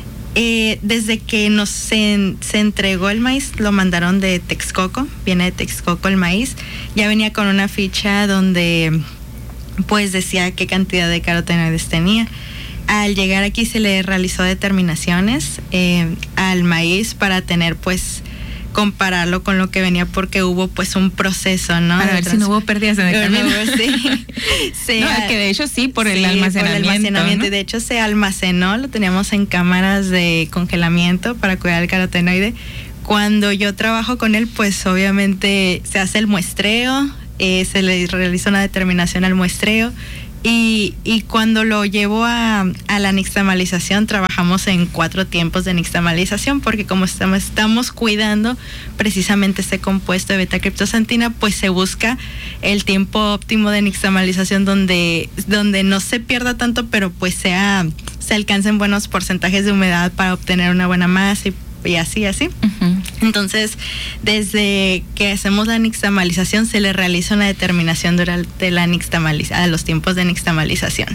Eh, desde que nos se, se entregó el maíz, lo mandaron de Texcoco, viene de Texcoco el maíz, ya venía con una ficha donde, pues, decía qué cantidad de carotenoides tenía. Al llegar aquí se le realizó determinaciones eh, al maíz para tener pues compararlo con lo que venía porque hubo pues un proceso, ¿no? Para ver si no hubo pérdidas en el camino. No, sí. sí, no, que de hecho sí, por el sí, almacenamiento. Por el almacenamiento. ¿no? De hecho se almacenó, lo teníamos en cámaras de congelamiento para cuidar el carotenoide. Cuando yo trabajo con él, pues obviamente se hace el muestreo, eh, se le realiza una determinación al muestreo. Y, y cuando lo llevo a, a la nixtamalización, trabajamos en cuatro tiempos de nixtamalización, porque como estamos, estamos cuidando precisamente este compuesto de beta-criptosantina, pues se busca el tiempo óptimo de nixtamalización donde, donde no se pierda tanto, pero pues sea, se alcancen buenos porcentajes de humedad para obtener una buena masa y y así, así. Uh-huh. Entonces, desde que hacemos la nixtamalización, se le realiza una determinación durante la nixtamalización, a los tiempos de nixtamalización,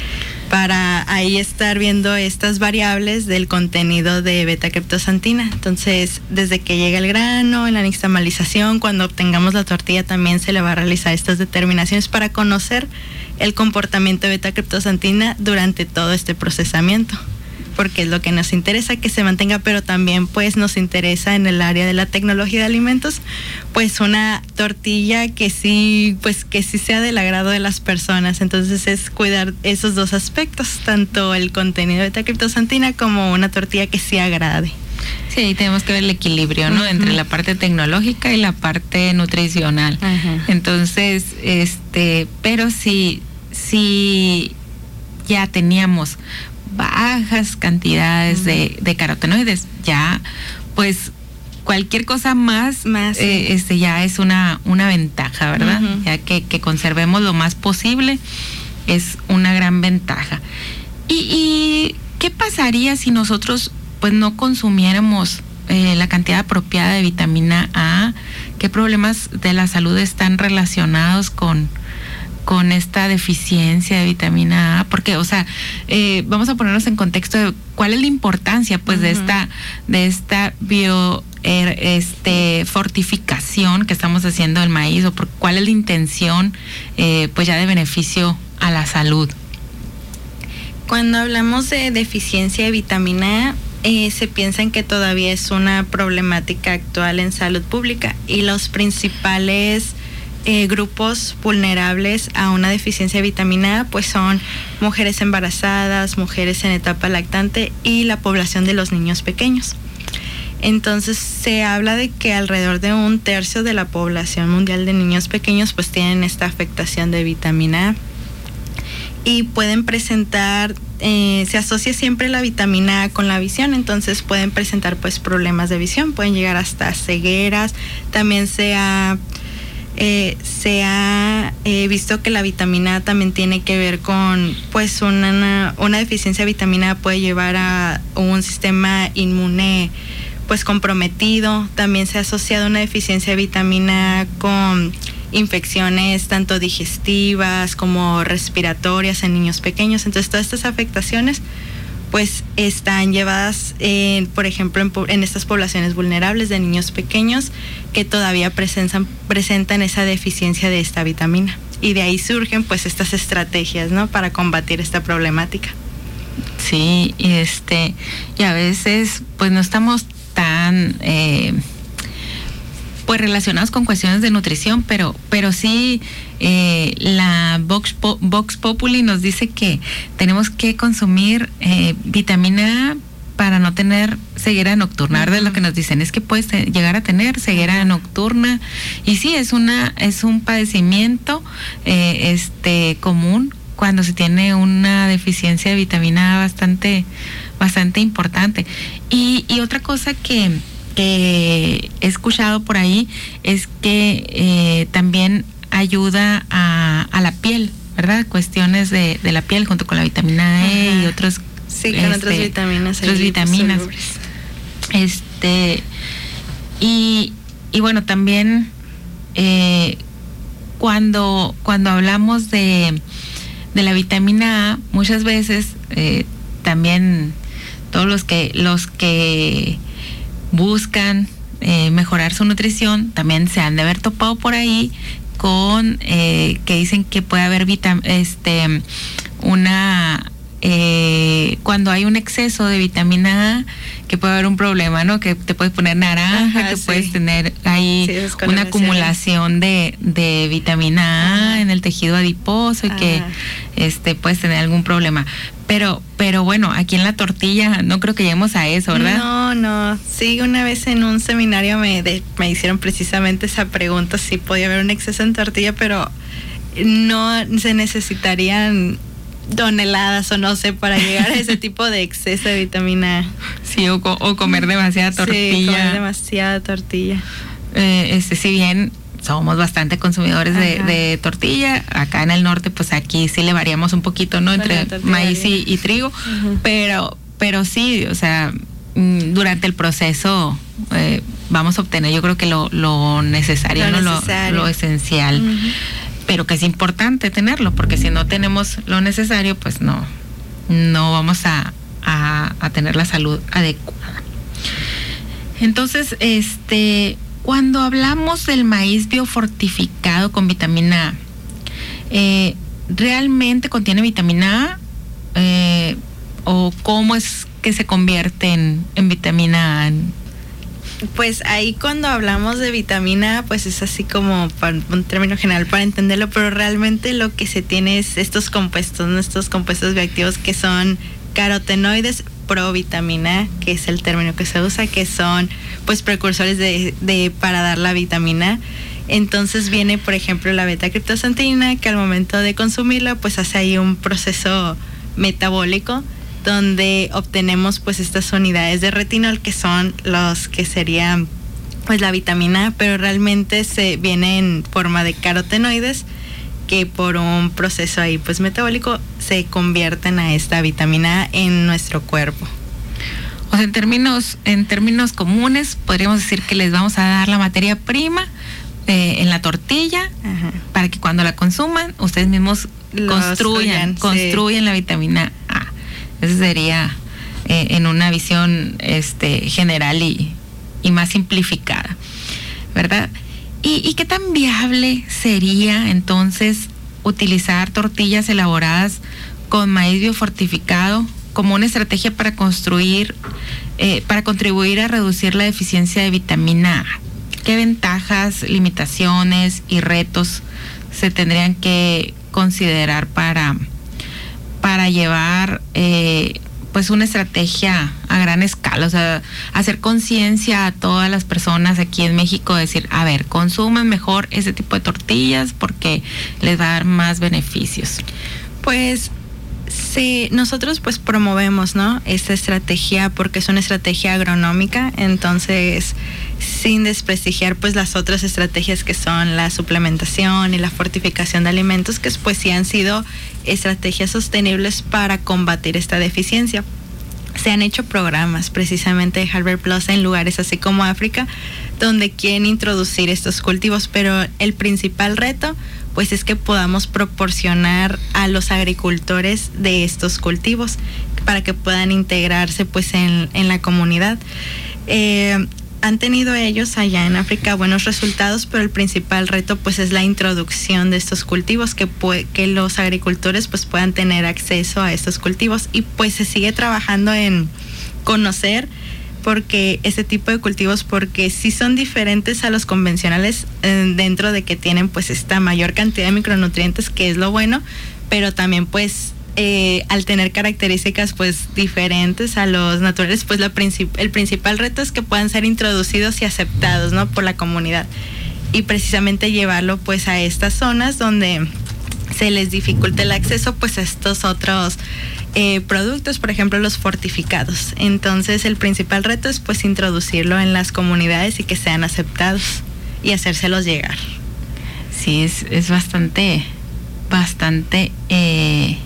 para ahí estar viendo estas variables del contenido de beta-criptosantina. Entonces, desde que llega el grano, en la nixtamalización, cuando obtengamos la tortilla, también se le va a realizar estas determinaciones para conocer el comportamiento de beta-criptosantina durante todo este procesamiento, porque es lo que nos interesa que se mantenga, pero también pues nos interesa en el área de la tecnología de alimentos, pues una tortilla que sí, pues que sí sea del agrado de las personas. Entonces es cuidar esos dos aspectos, tanto el contenido de beta-criptosantina como una tortilla que sí agrade. Sí, tenemos que ver el equilibrio, ¿no? Uh-huh. Entre la parte tecnológica y la parte nutricional. Uh-huh. Entonces, este, pero si, si ya teníamos bajas cantidades uh-huh. de, de carotenoides, ya pues cualquier cosa más, más eh, este ya es una, una ventaja, ¿verdad? Uh-huh. Ya que, que conservemos lo más posible es una gran ventaja. ¿Y, y qué pasaría si nosotros pues no consumiéramos eh, la cantidad apropiada de vitamina A? ¿Qué problemas de la salud están relacionados con con esta deficiencia de vitamina A? Porque, o sea, eh, vamos a ponernos en contexto de cuál es la importancia, pues, uh-huh. de esta, de esta bio, er, este, fortificación que estamos haciendo del maíz, o por cuál es la intención, eh, pues, ya de beneficio a la salud. Cuando hablamos de deficiencia de vitamina A, eh, se piensa en que todavía es una problemática actual en salud pública, y los principales Eh, grupos vulnerables a una deficiencia de vitamina A pues son mujeres embarazadas, mujeres en etapa lactante y la población de los niños pequeños. Entonces se habla de que alrededor de un tercio de la población mundial de niños pequeños pues tienen esta afectación de vitamina A y pueden presentar, eh, se asocia siempre la vitamina A con la visión, entonces pueden presentar pues problemas de visión, pueden llegar hasta cegueras. También se ha Eh, se ha eh, visto que la vitamina A también tiene que ver con, pues, una, una deficiencia de vitamina A puede llevar a un sistema inmune, pues, comprometido. También se ha asociado una deficiencia de vitamina A con infecciones tanto digestivas como respiratorias en niños pequeños. Entonces, todas estas afectaciones pues están llevadas, eh, por ejemplo, en, en estas poblaciones vulnerables de niños pequeños que todavía presentan, presentan esa deficiencia de esta vitamina. Y de ahí surgen pues estas estrategias, ¿no?, para combatir esta problemática. Sí, y este, y a veces pues no estamos tan eh, pues relacionados con cuestiones de nutrición, pero, pero sí eh, la Vox, po, Vox Populi nos dice que tenemos que consumir eh, vitamina A para no tener ceguera nocturna. Uh-huh. De lo que nos dicen es que puedes te, llegar a tener ceguera uh-huh. nocturna, y sí, es una es un padecimiento eh, este común cuando se tiene una deficiencia de vitamina A bastante bastante importante. Y, y otra cosa que que he escuchado por ahí es que eh, también ayuda a, a la piel, ¿verdad? Cuestiones de, de la piel junto con la vitamina E Ajá. y otros sí, con este, otras vitaminas. Otras vitaminas. Este y, y bueno, también eh, cuando cuando hablamos de de la vitamina A, muchas veces eh, también todos los que los que buscan eh, mejorar su nutrición también se han de haber topado por ahí con eh, que dicen que puede haber vitam- este una eh, cuando hay un exceso de vitamina A, que puede haber un problema, ¿no? Que te puedes poner naranja, Ajá, que sí. puedes tener ahí sí, una acumulación de, de vitamina A Ajá. en el tejido adiposo y Ajá. que este puedes tener algún problema. Pero, pero bueno, aquí en la tortilla no creo que lleguemos a eso, ¿verdad? No, no. Sí, una vez en un seminario me, de, me hicieron precisamente esa pregunta, si podía haber un exceso en tortilla, pero no se necesitarían toneladas o no sé para llegar a ese tipo de exceso de vitamina A. Sí, o, o comer demasiada tortilla. Sí, comer demasiada tortilla. Eh, este, si bien somos bastante consumidores de, de tortilla, acá en el norte, pues aquí sí le variamos un poquito, ¿no? Entre maíz y, y trigo, uh-huh. pero, pero sí, o sea, durante el proceso eh, vamos a obtener, yo creo que lo, lo necesario, lo, ¿no? necesario. Lo, lo esencial. Uh-huh. Pero que es importante tenerlo, porque si no tenemos lo necesario, pues no, no vamos a, a, a tener la salud adecuada. Entonces, este, cuando hablamos del maíz biofortificado con vitamina A, eh, ¿realmente contiene vitamina A? Eh, ¿O cómo es que se convierte en, en vitamina A? Pues ahí cuando hablamos de vitamina A, pues es así como para un término general para entenderlo, pero realmente lo que se tiene es estos compuestos, ¿no? Estos compuestos bioactivos que son carotenoides provitamina A, que es el término que se usa, que son pues precursores de, de para dar la vitamina A. Entonces viene, por ejemplo, la beta-criptosantina, que al momento de consumirla, pues hace ahí un proceso metabólico donde obtenemos pues estas unidades de retinol, que son los que serían pues la vitamina A, pero realmente se viene en forma de carotenoides que por un proceso ahí pues metabólico se convierten a esta vitamina A en nuestro cuerpo. O sea, en términos en términos comunes podríamos decir que les vamos a dar la materia prima eh, en la tortilla Ajá. para que cuando la consuman ustedes mismos Los construyan construyen sí. la vitamina A. Esa sería eh, en una visión este, general y, y más simplificada, ¿verdad? ¿Y, ¿Y qué tan viable sería entonces utilizar tortillas elaboradas con maíz biofortificado como una estrategia para construir, eh, para contribuir a reducir la deficiencia de vitamina A? ¿Qué ventajas, limitaciones y retos se tendrían que considerar para... para llevar eh, pues una estrategia a gran escala, o sea, hacer conciencia a todas las personas aquí en México, decir, a ver, consuman mejor ese tipo de tortillas porque les va a dar más beneficios? Pues sí, nosotros pues promovemos, ¿no?, esta estrategia porque es una estrategia agronómica, entonces sin desprestigiar pues las otras estrategias que son la suplementación y la fortificación de alimentos, que pues sí han sido estrategias sostenibles para combatir esta deficiencia. Se han hecho programas precisamente de Harvard Plus en lugares así como África, donde quieren introducir estos cultivos, pero el principal reto pues es que podamos proporcionar a los agricultores de estos cultivos para que puedan integrarse pues en, en la comunidad. Eh, han tenido ellos allá en África buenos resultados, pero el principal reto pues es la introducción de estos cultivos, que, pu- que los agricultores pues puedan tener acceso a estos cultivos, y pues se sigue trabajando en conocer porque este tipo de cultivos, porque sí son diferentes a los convencionales eh, dentro de que tienen pues esta mayor cantidad de micronutrientes, que es lo bueno, pero también pues Eh, al tener características pues diferentes a los naturales, pues la princip- el principal reto es que puedan ser introducidos y aceptados, ¿no?, por la comunidad, y precisamente llevarlo pues a estas zonas donde se les dificulta el acceso pues a estos otros eh, productos, por ejemplo los fortificados. Entonces el principal reto es pues introducirlo en las comunidades y que sean aceptados y hacérselos llegar. Sí, es, es bastante bastante eh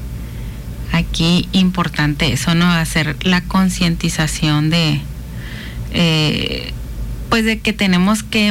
aquí importante eso, ¿no? Hacer la concientización de eh, pues de que tenemos que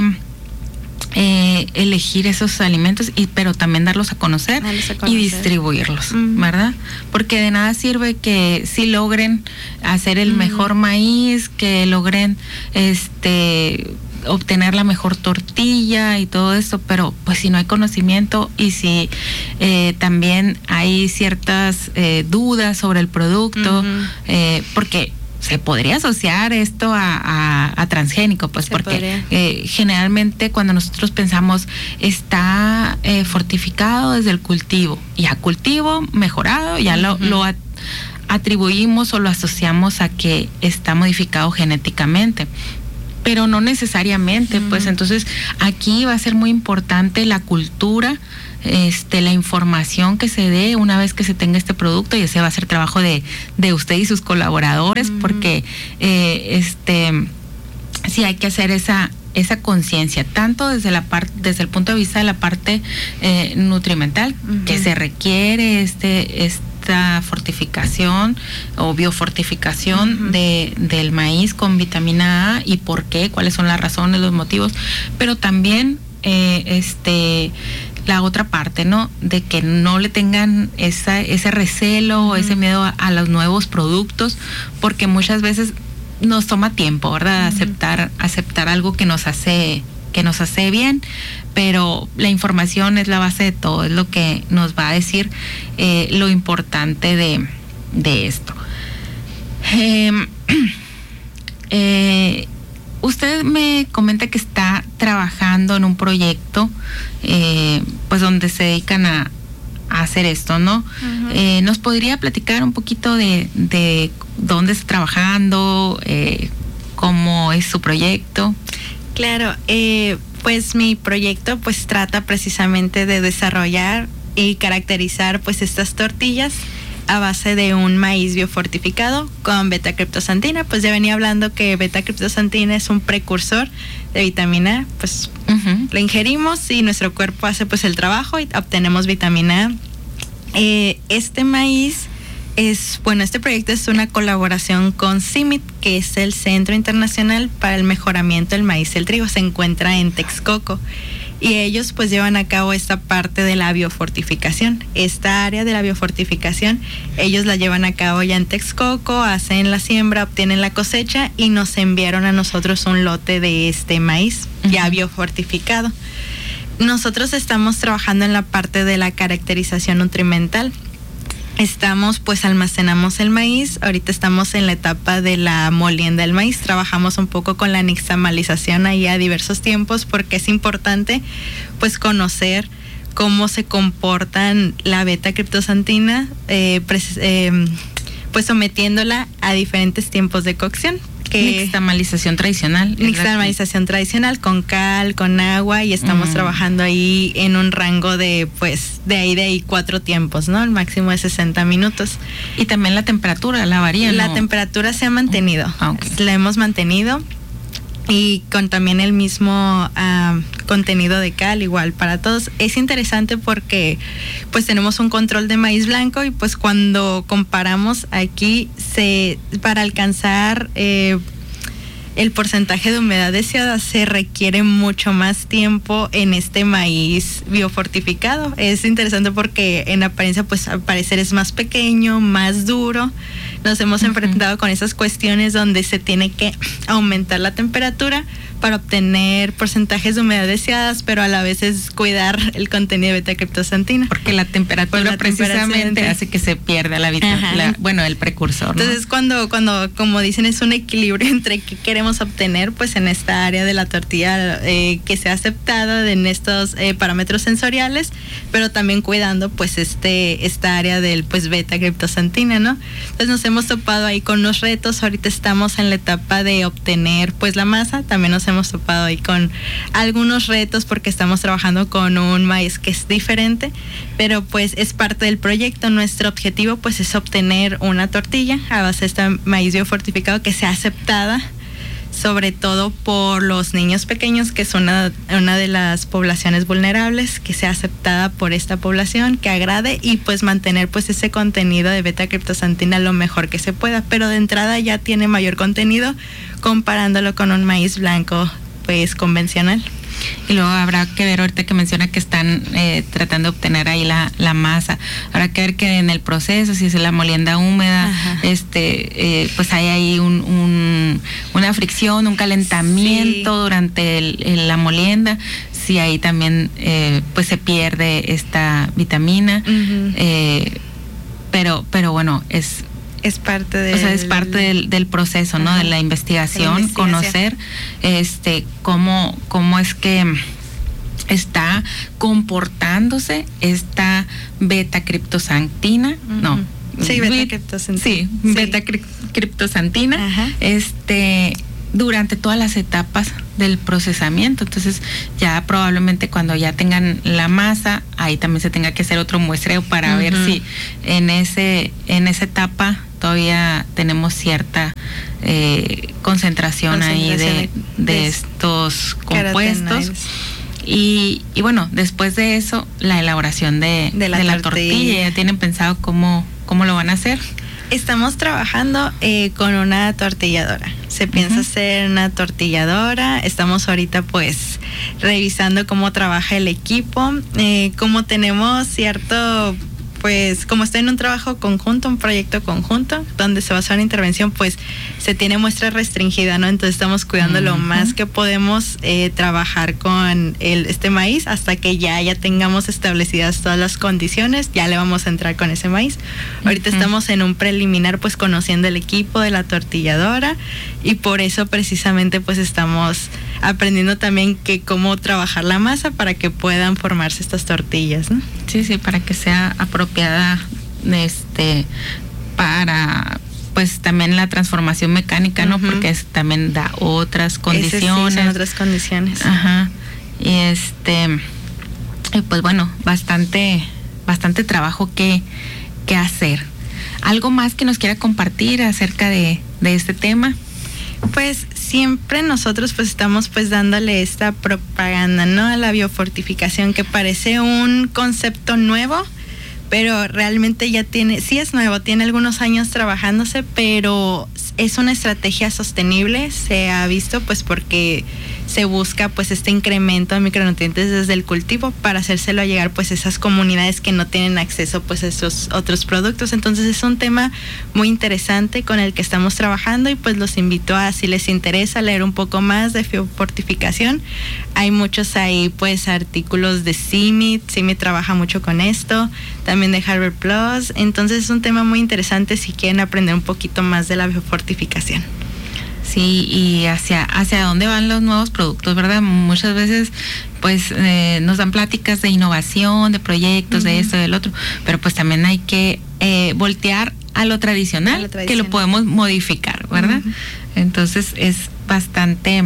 eh, elegir esos alimentos, y pero también darlos a conocer, darlos a conocer. Y distribuirlos, uh-huh. ¿verdad? Porque de nada sirve que sí logren hacer el uh-huh. mejor maíz, que logren este obtener la mejor tortilla y todo esto, pero pues si no hay conocimiento y si eh, también hay ciertas eh, dudas sobre el producto, uh-huh. eh, porque se podría asociar esto a, a, a transgénico, pues se porque eh, generalmente cuando nosotros pensamos está eh, fortificado desde el cultivo, ya cultivo mejorado, ya uh-huh. lo, lo at- atribuimos o lo asociamos a que está modificado genéticamente, pero no necesariamente, uh-huh. pues entonces aquí va a ser muy importante la cultura, este, la información que se dé una vez que se tenga este producto, y ese va a ser trabajo de, de usted y sus colaboradores, uh-huh. porque eh, este sí hay que hacer esa esa conciencia, tanto desde la parte, desde el punto de vista de la parte eh, nutrimental, uh-huh. que se requiere este, esta fortificación o biofortificación uh-huh. de, del maíz con vitamina A, y por qué, cuáles son las razones, los motivos, pero también eh, este la otra parte, ¿no? De que no le tengan esa, ese recelo o uh-huh. ese miedo a, a los nuevos productos, porque muchas veces nos toma tiempo, ¿verdad? Uh-huh. Aceptar, aceptar algo que nos hace, que nos hace bien, pero la información es la base de todo, es lo que nos va a decir eh, lo importante de, de esto. Eh, eh, usted me comenta que está trabajando en un proyecto, eh, pues donde se dedican a, a hacer esto, ¿no? Uh-huh. Eh, ¿Nos podría platicar un poquito de, de dónde está trabajando, eh, cómo es su proyecto? Claro, eh, pues mi proyecto pues trata precisamente de desarrollar y caracterizar pues estas tortillas a base de un maíz biofortificado con beta-criptosantina. Pues ya venía hablando que beta-criptosantina es un precursor de vitamina A, pues uh-huh. la ingerimos y nuestro cuerpo hace pues el trabajo y obtenemos vitamina A. Eh, este maíz es, bueno, este proyecto es una colaboración con C I M I T, que es el Centro Internacional para el Mejoramiento del Maíz y el Trigo. Se encuentra en Texcoco. Y ellos pues llevan a cabo esta parte de la biofortificación. Esta área de la biofortificación, ellos la llevan a cabo ya en Texcoco, hacen la siembra, obtienen la cosecha y nos enviaron a nosotros un lote de este maíz uh-huh. ya biofortificado. Nosotros estamos trabajando en la parte de la caracterización nutrimental. Estamos, pues almacenamos el maíz, ahorita estamos en la etapa de la molienda del maíz, trabajamos un poco con la nixtamalización ahí a diversos tiempos, porque es importante pues conocer cómo se comportan la beta-criptosantina, eh, pres, eh, pues sometiéndola a diferentes tiempos de cocción. Que nixtamalización tradicional. Nixtamalización tradicional con cal, con agua, y estamos mm. trabajando ahí en un rango de, pues, de ahí de ahí cuatro tiempos, ¿no? El máximo de sesenta minutos. Y también la temperatura, ¿la varía? La ¿no? temperatura se ha mantenido. Ah, okay. La hemos mantenido. Y con también el mismo uh, contenido de cal, igual para todos. Es interesante porque pues tenemos un control de maíz blanco y pues cuando comparamos aquí, se para alcanzar eh, el porcentaje de humedad deseada se requiere mucho más tiempo en este maíz biofortificado. Es interesante porque en apariencia pues al parecer es más pequeño, más duro. Nos hemos uh-huh. enfrentado con esas cuestiones donde se tiene que aumentar la temperatura para obtener porcentajes de humedad deseadas, pero a la vez es cuidar el contenido de beta-criptosantina. Porque la temperatura la precisamente temperatura hace que se pierda la vitamina, bueno, el precursor, ¿no? Entonces cuando, cuando, como dicen, es un equilibrio entre qué queremos obtener, pues en esta área de la tortilla eh, que sea aceptada en estos eh, parámetros sensoriales, pero también cuidando pues este, esta área del pues beta-criptosantina, ¿no? Entonces nos hemos topado ahí con unos retos. Ahorita estamos en la etapa de obtener pues la masa. También nos hemos topado ahí con algunos retos porque estamos trabajando con un maíz que es diferente, pero pues es parte del proyecto. Nuestro objetivo pues es obtener una tortilla a base de este maíz biofortificado que sea aceptada sobre todo por los niños pequeños, que es una, una de las poblaciones vulnerables, que sea aceptada por esta población, que agrade y pues mantener pues ese contenido de beta-criptosantina lo mejor que se pueda, pero de entrada ya tiene mayor contenido comparándolo con un maíz blanco pues convencional. Y luego habrá que ver, ahorita que menciona que están eh, tratando de obtener ahí la, la masa, habrá que ver que en el proceso, si es la molienda húmeda, Ajá. este eh, pues hay ahí un, un, una fricción, un calentamiento sí. durante el, el, la molienda, si ahí también eh, pues se pierde esta vitamina, uh-huh. eh, pero, pero bueno, es... Es parte del, o sea, es parte del, del proceso, ¿no? Ajá. De la investigación, la investigación, conocer este cómo, cómo es que está comportándose esta beta-criptosantina, uh-huh. no. Sí, beta-criptosantina. Sí, sí. beta-criptosantina, Ajá. este, durante todas las etapas del procesamiento. Entonces, ya probablemente cuando ya tengan la masa, ahí también se tenga que hacer otro muestreo para uh-huh. ver si en ese, en esa etapa todavía tenemos cierta eh, concentración, concentración ahí de, de, de estos compuestos. Y, y bueno, después de eso, la elaboración de, de la, de la tortilla. tortilla. ¿Ya tienen pensado cómo, cómo lo van a hacer? Estamos trabajando eh, con una tortilladora. Se piensa uh-huh. hacer una tortilladora. Estamos ahorita pues revisando cómo trabaja el equipo. Eh, como tenemos cierto... Pues como está en un trabajo conjunto, un proyecto conjunto, donde se va a hacer una intervención, pues se tiene muestra restringida, ¿no? Entonces estamos cuidando uh-huh. lo más que podemos eh, trabajar con el, este maíz hasta que ya, ya tengamos establecidas todas las condiciones, ya le vamos a entrar con ese maíz. Uh-huh. Ahorita estamos en un preliminar, pues conociendo el equipo de la tortilladora y por eso precisamente pues estamos aprendiendo también que cómo trabajar la masa para que puedan formarse estas tortillas, ¿no? Sí, sí, para que sea apropiada este para pues también la transformación mecánica, ¿no? Uh-huh. Porque es, también da otras condiciones. Sí, son otras condiciones. Ajá. Y este y pues bueno, bastante bastante trabajo que que hacer. ¿Algo más que nos quiera compartir acerca de de este tema? Pues siempre nosotros pues estamos pues dándole esta propaganda, ¿no? A la biofortificación, que parece un concepto nuevo, pero realmente ya tiene, sí es nuevo, tiene algunos años trabajándose, pero es una estrategia sostenible, se ha visto pues porque se busca pues este incremento de micronutrientes desde el cultivo para hacérselo llegar pues a esas comunidades que no tienen acceso pues a estos otros productos. Entonces es un tema muy interesante con el que estamos trabajando y pues los invito a, si les interesa, leer un poco más de biofortificación. Hay muchos ahí pues artículos de C I M I T, C I M I T trabaja mucho con esto, también de Harvard Plus, entonces es un tema muy interesante si quieren aprender un poquito más de la biofortificación. Sí, y hacia hacia dónde van los nuevos productos, ¿verdad? Muchas veces pues eh, nos dan pláticas de innovación, de proyectos, uh-huh. de esto, del otro, pero pues también hay que eh, voltear a lo tradicional, a lo tradicional, que lo podemos modificar, ¿verdad? Uh-huh. Entonces es bastante,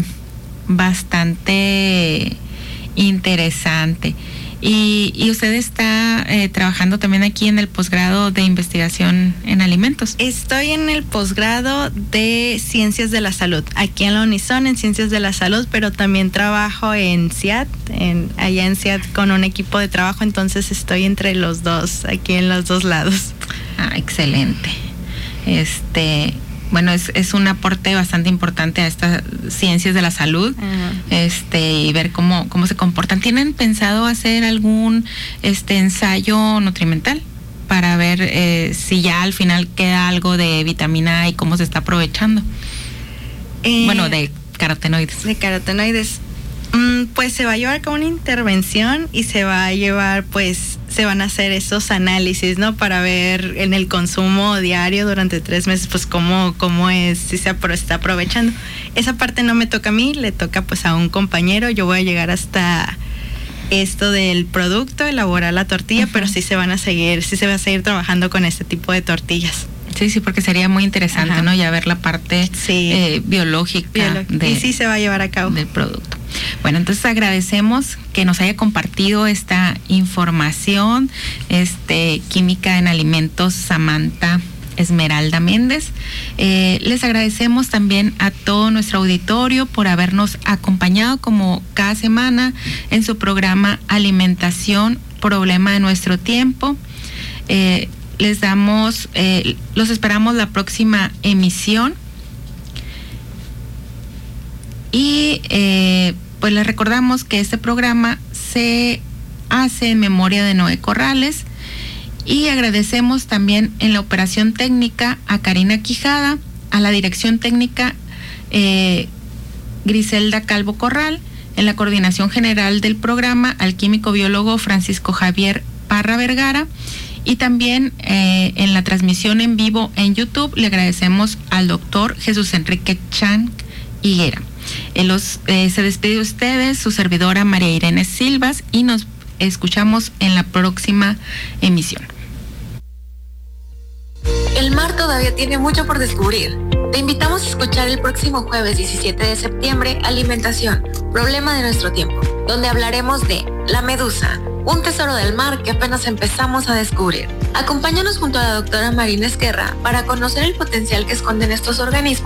bastante interesante. Y, y usted está eh, trabajando también aquí en el posgrado de investigación en alimentos. Estoy en el posgrado de Ciencias de la Salud, aquí en la Unison, en Ciencias de la Salud, pero también trabajo en C I A T, en, allá en C I A T con un equipo de trabajo, entonces estoy entre los dos, aquí en los dos lados. Ah, excelente. Este... Bueno, es, es un aporte bastante importante a estas ciencias de la salud, uh-huh. este, y ver cómo, cómo se comportan. ¿Tienen pensado hacer algún este ensayo nutrimental para ver eh, si ya al final queda algo de vitamina A y cómo se está aprovechando? Eh, bueno, de carotenoides. De carotenoides. Mm, pues se va a llevar a cabo una intervención y se va a llevar, pues, se van a hacer esos análisis, ¿no? Para ver en el consumo diario durante tres meses, pues, cómo, cómo es, si se está aprovechando. Esa parte no me toca a mí, le toca, pues, a un compañero. Yo voy a llegar hasta esto del producto, elaborar la tortilla, uh-huh. pero sí se van a seguir, sí se va a seguir trabajando con este tipo de tortillas. Sí, sí, porque sería muy interesante, Ajá. ¿no? Ya ver la parte sí. eh, biológica Biolo- de, y sí se va a llevar a cabo del producto. Bueno, entonces agradecemos que nos haya compartido esta información, este química en alimentos, Samantha Esmeralda Méndez. Eh, les agradecemos también a todo nuestro auditorio por habernos acompañado como cada semana en su programa Alimentación, Problema de Nuestro Tiempo. Eh, les damos, eh, los esperamos la próxima emisión. Y eh, pues les recordamos que este programa se hace en memoria de Noé Corrales y agradecemos también en la operación técnica a Karina Quijada, a la dirección técnica eh, Griselda Calvo Corral, en la coordinación general del programa al químico biólogo Francisco Javier Parra Vergara, y también eh, en la transmisión en vivo en YouTube le agradecemos al doctor Jesús Enrique Chan Higuera. Eh, los, eh, se despide de ustedes su servidora María Irene Silvas y nos escuchamos en la próxima emisión. El mar todavía tiene mucho por descubrir. Te invitamos a escuchar el próximo jueves diecisiete de septiembre Alimentación, problema de nuestro tiempo, donde hablaremos de la medusa, un tesoro del mar que apenas empezamos a descubrir. Acompáñanos junto a la doctora Marina Esquerra para conocer el potencial que esconden estos organismos